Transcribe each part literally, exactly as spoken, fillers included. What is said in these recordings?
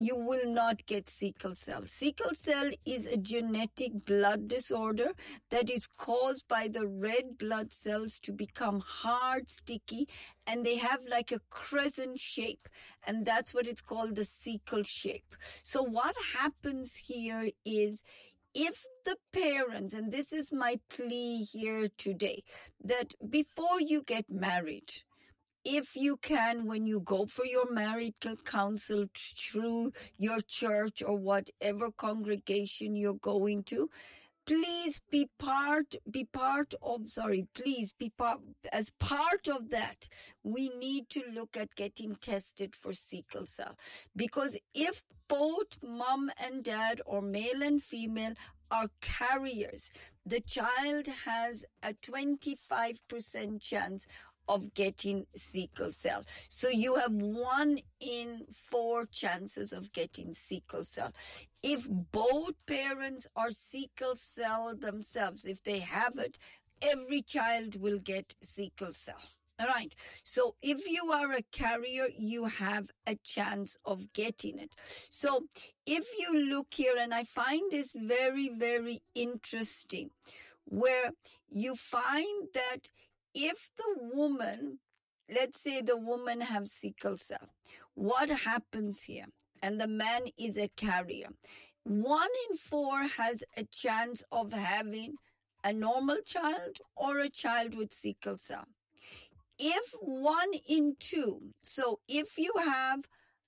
you will not get sickle cell. Sickle cell is a genetic blood disorder that is caused by the red blood cells to become hard, sticky, and they have like a crescent shape. And that's what it's called, the sickle shape. So what happens here is, if the parents, and this is my plea here today, that before you get married, if you can, when you go for your marital counsel through your church or whatever congregation you're going to, please be part, be part of, sorry, please be part, as part of that, we need to look at getting tested for sickle cell. Because if both mom and dad, or male and female, are carriers, the child has a twenty-five percent chance of getting sickle cell. So you have one in four chances of getting sickle cell. If both parents are sickle cell themselves, if they have it, every child will get sickle cell. All right. So if you are a carrier, you have a chance of getting it. So if you look here, and I find this very, very interesting, where you find that if the woman, let's say the woman has sickle cell, what happens here? And the man is a carrier. One in four has a chance of having a normal child or a child with sickle cell. If one in two, so if you have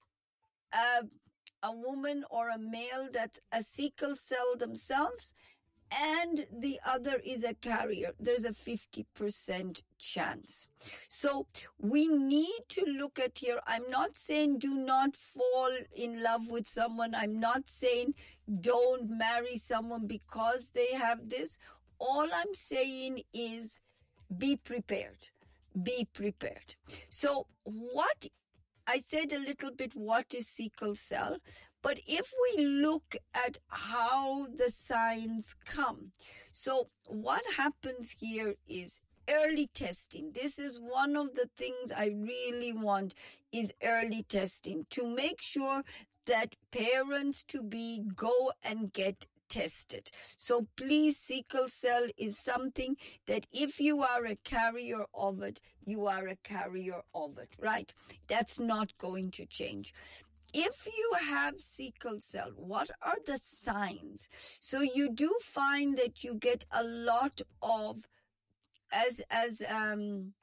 a, a woman or a male that's a sickle cell themselves, and the other is a carrier, there's a fifty percent chance. So we need to look at here. I'm not saying do not fall in love with someone. I'm not saying don't marry someone because they have this. All I'm saying is be prepared. Be prepared. So what I said a little bit what is sickle cell, but if we look at how the signs come, so what happens here is early testing. This is one of the things I really want, is early testing, to make sure that parents to be go and get tested. So please, sickle cell is something that if you are a carrier of it, you are a carrier of it, right? That's not going to change. If you have sickle cell, what are the signs? So you do find that you get a lot of, as, as, um,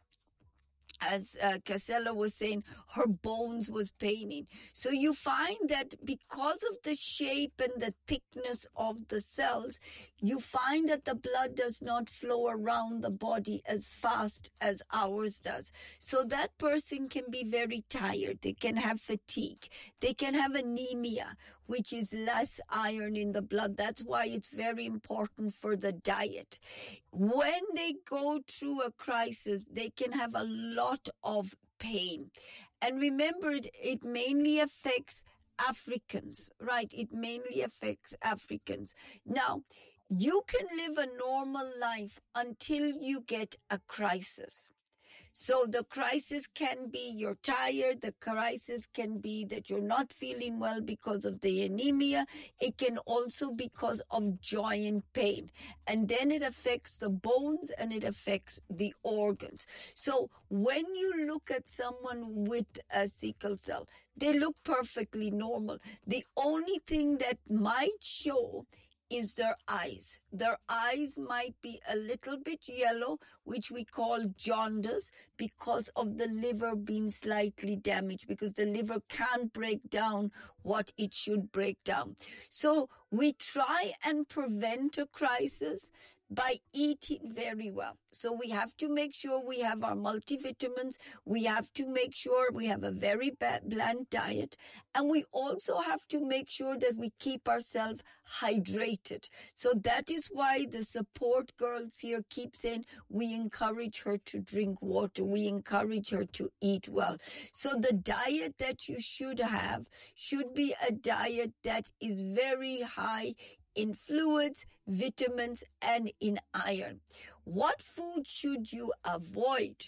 As uh, Casella was saying, her bones was paining. So you find that because of the shape and the thickness of the cells, you find that the blood does not flow around the body as fast as ours does. So that person can be very tired. They can have fatigue. They can have anemia, which is less iron in the blood. That's why it's very important for the diet. When they go through a crisis, they can have a lot of pain. And remember, it, it mainly affects Africans, right? It mainly affects Africans. Now, you can live a normal life until you get a crisis. So the crisis can be you're tired. The crisis can be that you're not feeling well because of the anemia. It can also be because of joint pain. And then it affects the bones and it affects the organs. So when you look at someone with a sickle cell, they look perfectly normal. The only thing that might show is their eyes. Their eyes might be a little bit yellow, which we call jaundice, because of the liver being slightly damaged, because the liver can't break down what it should break down. So we try and prevent a crisis by eating very well. So we have to make sure we have our multivitamins. We have to make sure we have a very bland diet. And we also have to make sure that we keep ourselves hydrated. So that is why the support girls here keep saying we encourage her to drink water. We encourage her to eat well. So the diet that you should have should be a diet that is very high in fluids, vitamins, and in iron. What food should you avoid?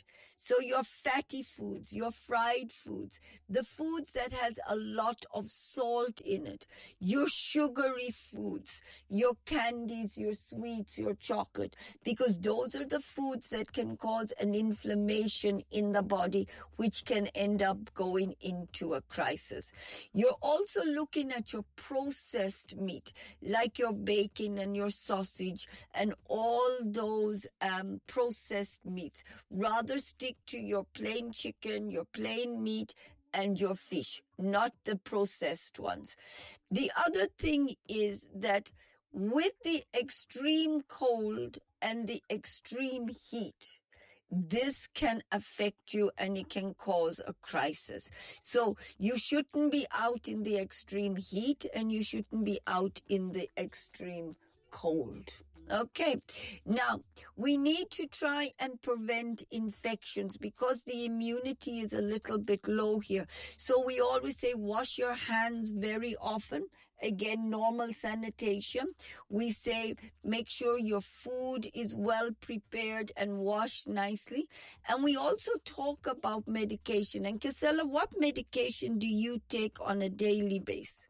So your fatty foods, your fried foods, the foods that has a lot of salt in it, your sugary foods, your candies, your sweets, your chocolate, because those are the foods that can cause an inflammation in the body, which can end up going into a crisis. You're also looking at your processed meat, like your bacon and your sausage and all those um, processed meats. Rather stick to your plain chicken, your plain meat, and your fish, not the processed ones. The other thing is that with the extreme cold and the extreme heat, this can affect you and it can cause a crisis. So you shouldn't be out in the extreme heat and you shouldn't be out in the extreme cold. Okay, now we need to try and prevent infections because the immunity is a little bit low here. So we always say wash your hands very often. Again, normal sanitation. We say make sure your food is well prepared and washed nicely. And we also talk about medication. And Casella, what medication do you take on a daily basis?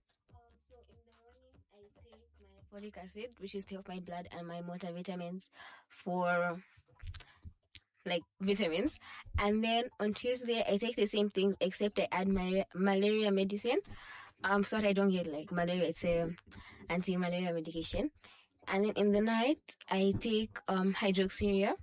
Folic acid, which is to help my blood, and my multivitamins for like vitamins. And then on Tuesday I take the same thing except I add malaria, malaria medicine um so that I don't get like malaria. It's a anti-malaria medication. And then in the night I take um hydroxyurea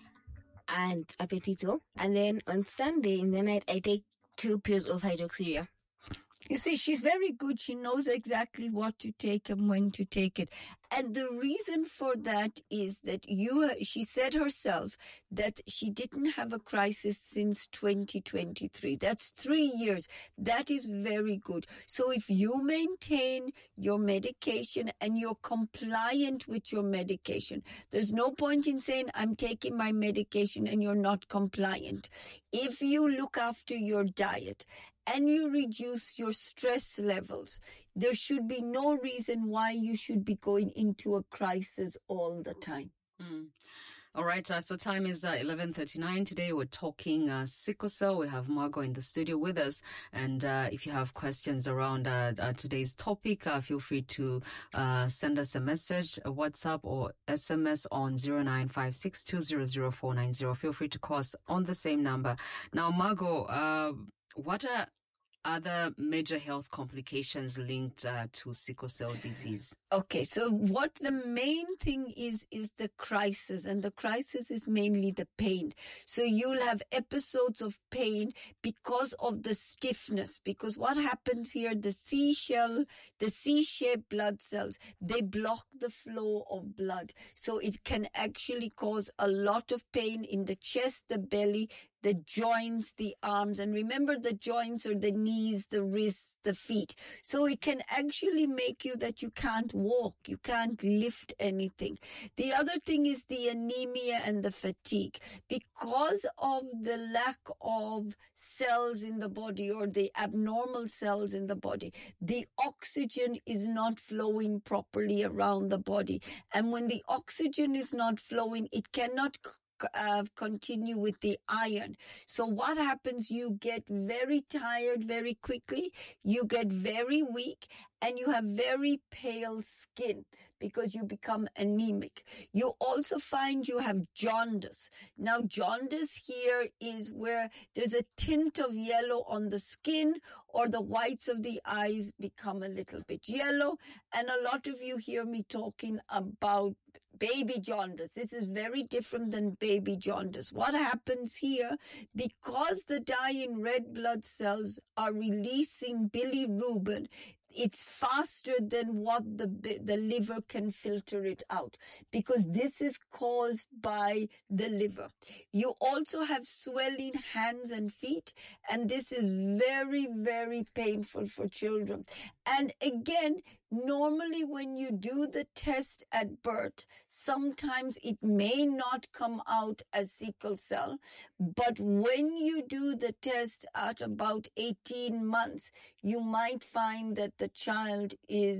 and appetito. And then on Sunday in the night I take two pills of hydroxyurea. You see, she's very good. She knows exactly what to take and when to take it. And the reason for that is that you, she said herself that she didn't have a crisis since twenty twenty-three. That's three years. That is very good. So if you maintain your medication and you're compliant with your medication, there's no point in saying, I'm taking my medication and you're not compliant. If you look after your diet and you reduce your stress levels, there should be no reason why you should be going into a crisis all the time. Mm. All right, uh, so time is uh, eleven thirty-nine. Today we're talking uh, sickle cell. We have Margot in the studio with us. And uh, if you have questions around uh, uh, today's topic, uh, feel free to uh, send us a message, a WhatsApp or S M S on zero nine five six two zero zero four nine zero. Feel free to call us on the same number. Now, Margot, uh, what are other major health complications linked uh, to sickle cell disease? Okay, so what the main thing is, is the crisis, and the crisis is mainly the pain. So you'll have episodes of pain because of the stiffness, because what happens here, the C-shell, the C-shaped blood cells, they block the flow of blood. So it can actually cause a lot of pain in the chest, the belly, the joints, the arms. And remember, the joints are the knees, the wrists, the feet. So it can actually make you that you can't walk, you can't lift anything. The other thing is the anemia and the fatigue. Because of the lack of cells in the body or the abnormal cells in the body, the oxygen is not flowing properly around the body. And when the oxygen is not flowing, it cannot Uh, continue with the iron. So what happens? You get very tired very quickly, you get very weak, and you have very pale skin because you become anemic. You also find you have jaundice. Now, jaundice here is where there's a tint of yellow on the skin, or the whites of the eyes become a little bit yellow. And a lot of you hear me talking about baby jaundice. This is very different than baby jaundice. What happens here, because the dying red blood cells are releasing bilirubin, it's faster than what the the liver can filter it out, because this is caused by the liver. You also have swelling hands and feet, and this is very, very painful for children. And again, normally when you do the test at birth, sometimes it may not come out as sickle cell, but when you do the test at about eighteen months, you might find that the child is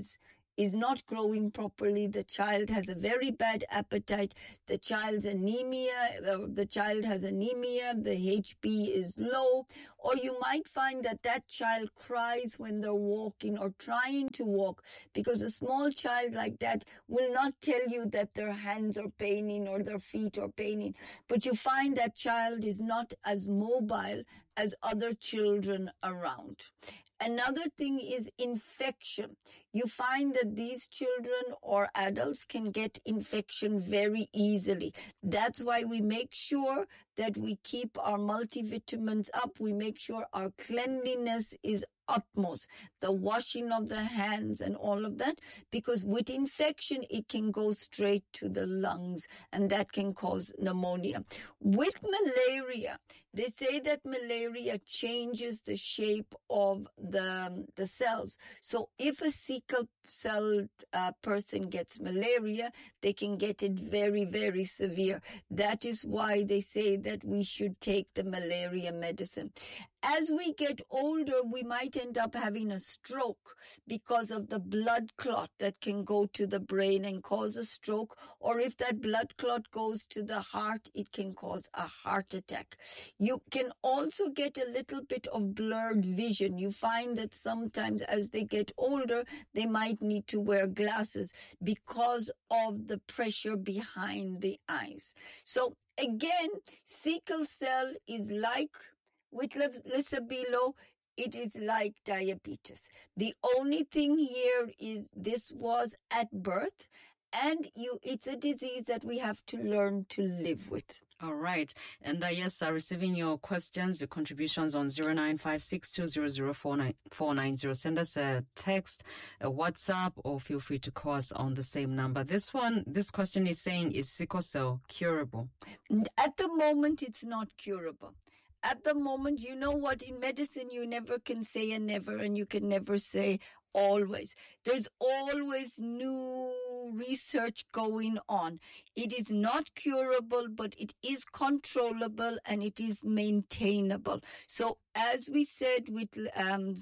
is not growing properly. The child has a very bad appetite. The child's anemia, uh, the child has anemia, the H B is low. Or you might find that that child cries when they're walking or trying to walk, because a small child like that will not tell you that their hands are paining or their feet are paining. But you find that child is not as mobile as other children around. Another thing is infection. You find that these children or adults can get infection very easily. That's why we make sure that we keep our multivitamins up. We make sure our cleanliness is utmost, the washing of the hands and all of that, because with infection, it can go straight to the lungs and that can cause pneumonia. With malaria, they say that malaria changes the shape of the, the cells. So if a sickle cell uh, person gets malaria, they can get it very, very severe. That is why they say that we should take the malaria medicine. As we get older, we might end up having a stroke because of the blood clot that can go to the brain and cause a stroke. Or if that blood clot goes to the heart, it can cause a heart attack. You can also get a little bit of blurred vision. You find that sometimes as they get older, they might need to wear glasses because of the pressure behind the eyes. So again, sickle cell is like with Lisa below, it is like diabetes. The only thing here is this was at birth, and you it's a disease that we have to learn to live with. All right. And uh, yes, uh, receiving your questions, your contributions on zero nine five six two zero zero four nine zero. Send us a text, a WhatsApp, or feel free to call us on the same number. This one, this question is saying, is sickle cell curable? At the moment, it's not curable. At the moment, you know what, in medicine, you never can say a never, and you can never say always. There's always new research going on. It is not curable, but it is controllable and it is maintainable. So as we said with um,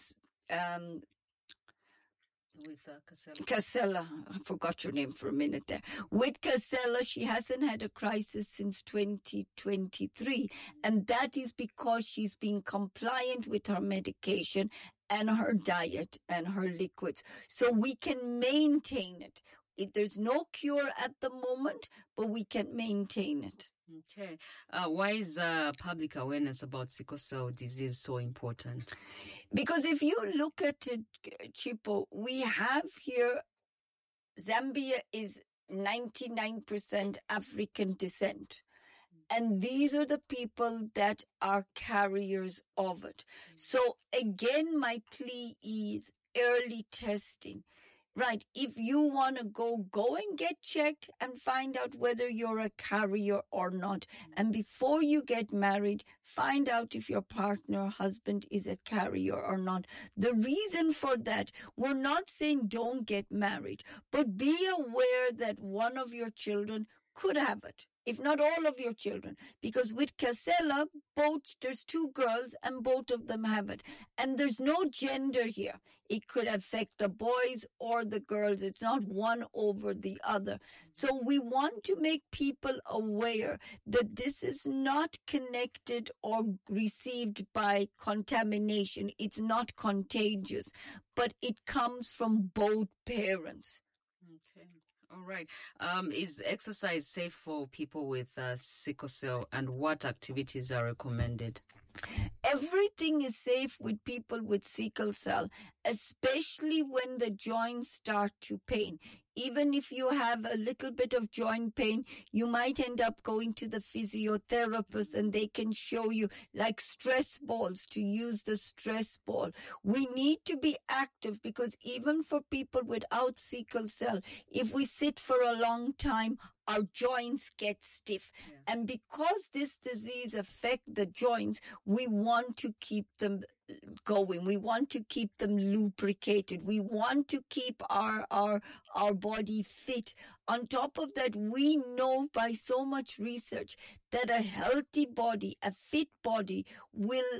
um, With uh, Casella. Casella, I forgot your name for a minute there. With Casella, she hasn't had a crisis since twenty twenty-three. And that is because she's been compliant with her medication and her diet and her liquids. So we can maintain it. it there's no cure at the moment, but we can maintain it. Okay. Uh, why is uh, public awareness about sickle cell disease so important? Because if you look at it, Chipo, we have here, Zambia is ninety-nine percent African descent. And these are the people that are carriers of it. So again, my plea is early testing. Right, if you want to go, go and get checked and find out whether you're a carrier or not. And before you get married, find out if your partner or husband is a carrier or not. The reason for that, we're not saying don't get married, but be aware that one of your children could have it. If not all of your children, because with Casella, both, there's two girls and both of them have it. And there's no gender here. It could affect the boys or the girls. It's not one over the other. So we want to make people aware that this is not connected or received by contamination. It's not contagious, but it comes from both parents. Okay. All right. Um, is exercise safe for people with uh, sickle cell, and what activities are recommended? Everything is safe with people with sickle cell, especially when the joints start to pain. Even if you have a little bit of joint pain, you might end up going to the physiotherapist and they can show you like stress balls, to use the stress ball. We need to be active, because even for people without sickle cell, if we sit for a long time, our joints get stiff. Yeah. And because this disease affects the joints, we want to keep them going. We want to keep them lubricated. We want to keep our, our, our body fit. On top of that, we know by so much research that a healthy body, a fit body, will